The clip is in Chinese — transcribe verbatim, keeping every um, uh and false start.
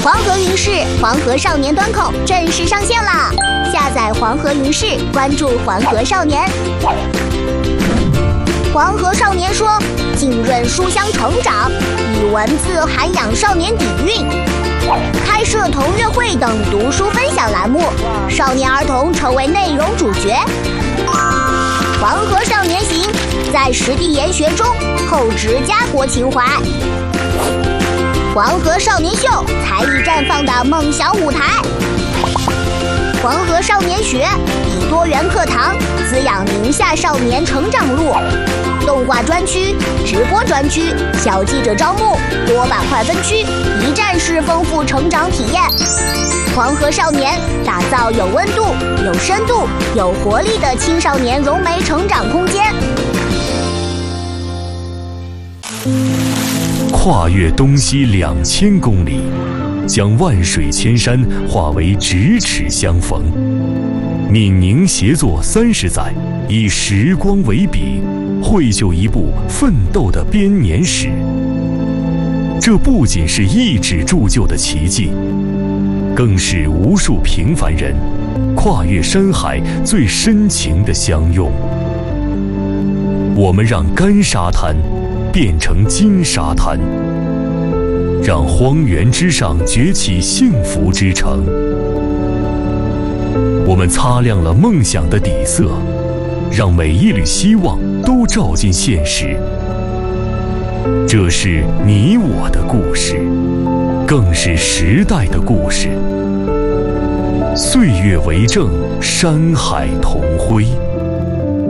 黄河云视黄河少年端口正式上线啦！下载黄河云视，关注黄河少年。黄河少年说，浸润书香成长，以文字涵养少年底蕴，开设同乐会等读书分享栏目，少年儿童成为内容主角。黄河少年行，在实地研学中厚植家国情怀。黄河少年秀，才艺绽放的梦想舞台。黄河少年学，以多元课堂滋养宁夏少年成长路。动画专区、直播专区、小记者招募、多板块分区，一站式丰富成长体验。黄河少年打造有温度、有深度、有活力的青少年融媒成长空间。 跨越东西两千公里，将万水千山化为咫尺相逢。闽宁协作三十载，以时光为笔，绘就一部奋斗的编年史。这不仅是一纸铸就的奇迹，更是无数平凡人跨越山海最深情的相拥。我们让干沙滩变成金沙滩，让荒原之上崛起幸福之城。我们擦亮了梦想的底色，让每一缕希望都照进现实。这是你我的故事，更是时代的故事。岁月为证，山海同辉。